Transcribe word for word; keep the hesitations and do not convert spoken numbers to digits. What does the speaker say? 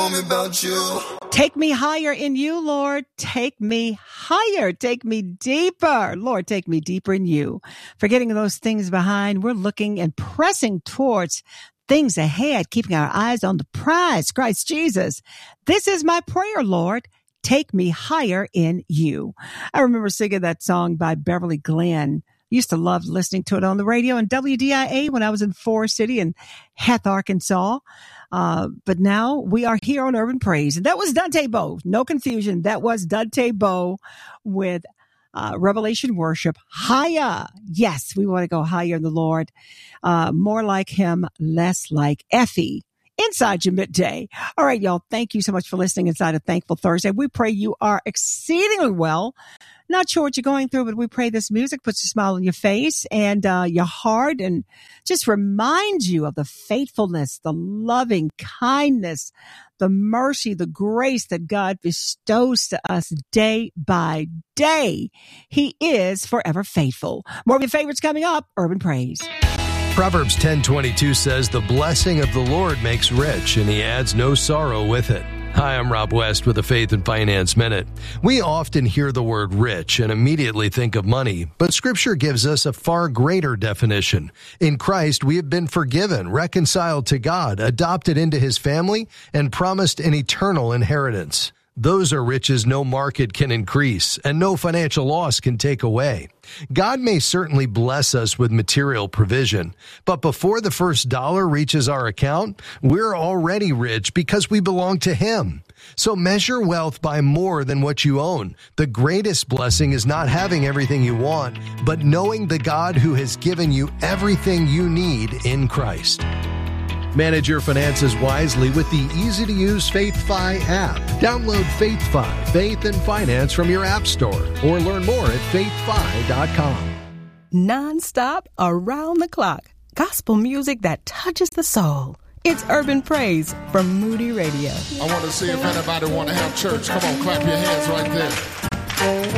told me about you. Take me higher in you, Lord. Take me higher. Take me deeper. Lord, take me deeper in you. Forgetting those things behind, we're looking and pressing towards things ahead, keeping our eyes on the prize, Christ Jesus. This is my prayer, Lord. Take me higher in you. I remember singing that song by Beverly Glenn. Used to love listening to it on the radio and W D I A when I was in Forest City in Heth, Arkansas. Uh, but now we are here on Urban Praise. And that was Dante Bowe. No confusion. That was Dante Bowe with uh, Revelation Worship. Higher. Yes, we want to go higher in the Lord. Uh, more like him, less like Effie. Inside your midday. All right, y'all. Thank you so much for listening inside of Thankful Thursday. We pray you are exceedingly well. Not sure what you're going through, but we pray this music puts a smile on your face and uh, your heart and just reminds you of the faithfulness, the loving kindness, the mercy, the grace that God bestows to us day by day. He is forever faithful. More of your favorites coming up. Urban Praise. Proverbs ten twenty-two says, "The blessing of the Lord makes rich, and he adds no sorrow with it." Hi, I'm Rob West with a Faith and Finance Minute. We often hear the word rich and immediately think of money, but Scripture gives us a far greater definition. In Christ, we have been forgiven, reconciled to God, adopted into his family, and promised an eternal inheritance. Those are riches no market can increase and no financial loss can take away. God may certainly bless us with material provision, but before the first dollar reaches our account, we're already rich because we belong to him. So measure wealth by more than what you own. The greatest blessing is not having everything you want, but knowing the God who has given you everything you need in Christ. Manage your finances wisely with the easy-to-use FaithFi app. Download FaithFi, Faith and Finance from your app store or learn more at faith fi dot com. Non-stop, around the clock. Gospel music that touches the soul. It's Urban Praise from Moody Radio. I want to see if anybody want to have church. Come on, clap your hands right there.